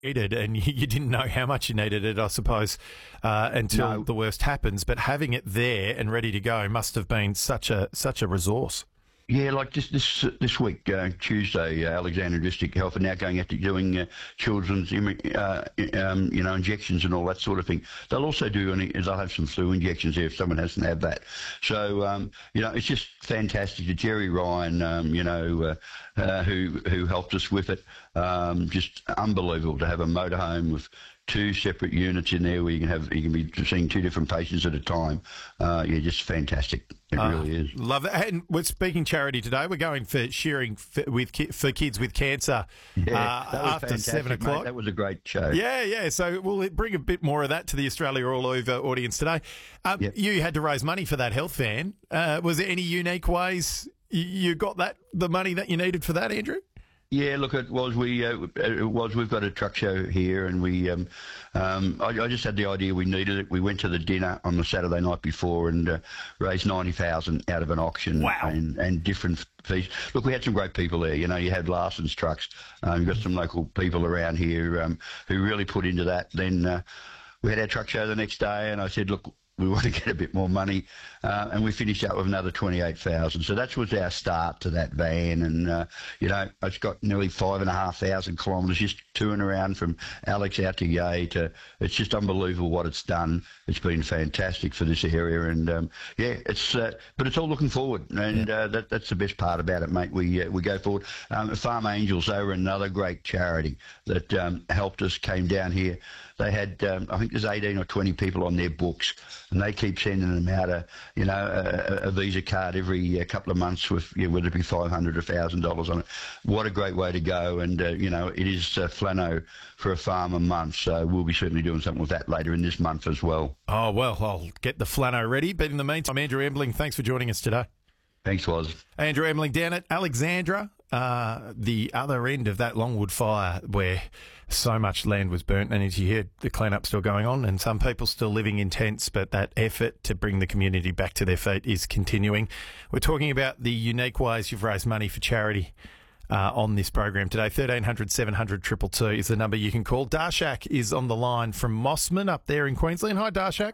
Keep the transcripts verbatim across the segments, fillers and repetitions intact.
needed, and you, you didn't know how much you needed it, I suppose, uh, until No. the worst happens. But having it there and ready to go must have been such a such a resource. Yeah, like this this this week, uh, Tuesday, uh, Alexandria District Health are now going out to doing uh, children's immu- uh, um, you know injections and all that sort of thing. They'll also do any, they'll have some flu injections there if someone hasn't had that. So um, you know, it's just fantastic. To Jerry Ryan, um, you know, uh, uh, who who helped us with it. Um, just unbelievable to have a motorhome with two separate units in there where you can have you can be seeing two different patients at a time. Uh, yeah, just fantastic. It Uh, really is. Love that. And we're speaking charity today. We're going for sharing for, with ki- for kids with cancer Yeah, uh, that was after fantastic, seven mate. o'clock. That was a great show. Yeah, yeah. So we'll bring a bit more of that to the Australia All Over audience today. Um, Yep. You had to raise money for that health van. Uh, was there any unique ways you, you got that the money that you needed for that, Andrew? Yeah, look, it was we uh, it was we've got a truck show here, and we um, um, I, I just had the idea we needed it. We went to the dinner on the Saturday night before and uh, raised ninety thousand out of an auction. Wow. and and different fees. Look, we had some great people there. You know, you had Larson's trucks. Um, you've got some local people around here um, who really put into that. Then uh, we had our truck show the next day, and I said, look, we want to get a bit more money, uh, and we finished up with another twenty-eight thousand. So that was our start to that van, and uh, you know, it's got nearly five and a half thousand kilometres just touring around from Alex out to Yea. To it's just unbelievable what it's done. It's been fantastic for this area, and um, yeah, it's uh, but it's all looking forward, and uh, that, that's the best part about it, mate. We uh, we go forward. Um, Farm Angels, they were another great charity that um, helped us. Came down here. They had, um, I think there's eighteen or twenty people on their books, and they keep sending them out a, you know, a, a Visa card every uh, couple of months with, you know, whether it be five hundred dollars or one thousand dollars on it. What a great way to go, and, uh, you know, it is uh, flano for a farmer month, so we'll be certainly doing something with that later in this month as well. Oh, well, I'll get the flano ready. But in the meantime, Andrew Embling, thanks for joining us today. Thanks, Woz. Andrew Embling down at Alexandra, uh, the other end of that Longwood fire where so much land was burnt. And as you heard, the clean-up's still going on and some people still living in tents, but that effort to bring the community back to their feet is continuing. We're talking about the unique ways you've raised money for charity uh, on this program today. thirteen hundred, seven hundred, two two two is the number you can call. Darshak is on the line from Mossman up there in Queensland. Hi, Darshak.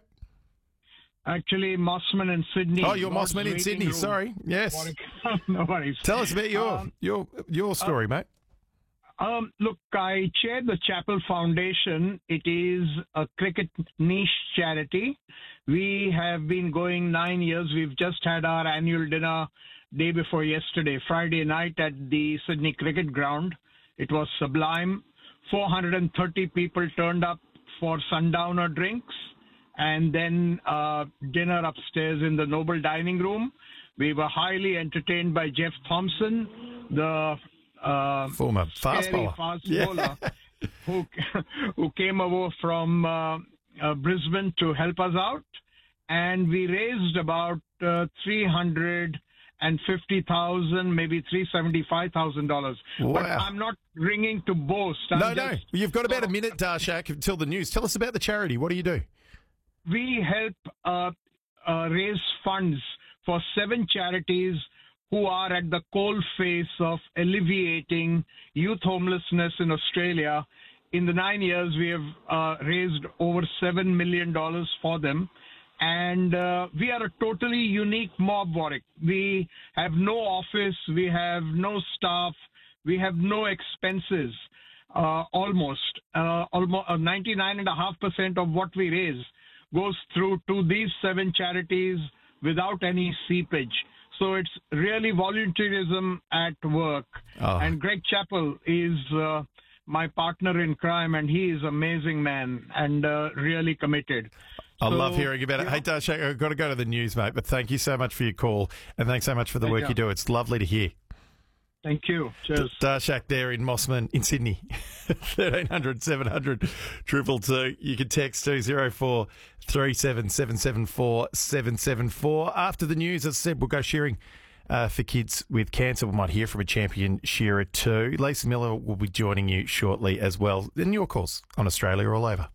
Actually, Mossman in Sydney. Oh, you're Lord's Mossman in waiting Sydney. room. Sorry. Yes. No worries. Tell us about your Um, your your story, mate. Um, look, I chair the Chapel Foundation. It is a cricket niche charity. We have been going nine years. We've just had our annual dinner day before yesterday, Friday night at the Sydney Cricket Ground. It was sublime. four hundred thirty people turned up for sundowner drinks and then uh, dinner upstairs in the Noble Dining Room. We were highly entertained by Jeff Thompson, the uh, Former fast scary bowler. fast Yeah. bowler who who came over from uh, uh, Brisbane to help us out, and we raised about uh, three hundred and fifty thousand, maybe three seventy-five thousand dollars. But Wow. I'm not ringing to boast. I'm No, no. just- You've got about a minute, Darshak, until the news. Tell us about the charity. What do you do? We help uh, uh, raise funds for seven charities who are at the coalface of alleviating youth homelessness in Australia. In the nine years, we have uh, raised over seven million dollars for them. And uh, we are a totally unique mob, Warwick. We have no office, we have no staff, we have no expenses, uh, almost. Uh, almost uh, ninety-nine point five percent of what we raise goes through to these seven charities without any seepage. So it's really volunteerism at work. Oh. And Greg Chappell is uh, my partner in crime, and he is an amazing man and uh, really committed. I So, love hearing about it. yeah. Hey, Darshak, I've got to go to the news, mate, but thank you so much for your call, and thanks so much for the work Pleasure. you do. It's lovely to hear. Thank you. Cheers. Darshak there in Mossman in Sydney. thirteen hundred, seven hundred, two two two. You can text two oh four, three seven seven seven four, seven seven four. After the news, as I said, we'll go shearing uh, for kids with cancer. We might hear from a champion shearer too. Lisa Miller will be joining you shortly as well. And your calls on Australia All Over.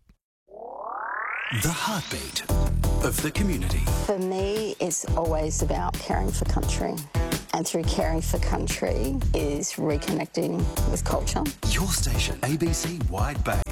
The heartbeat of the community. For me, it's always about caring for country. And through caring for country is reconnecting with culture. Your station, A B C Wide Bay.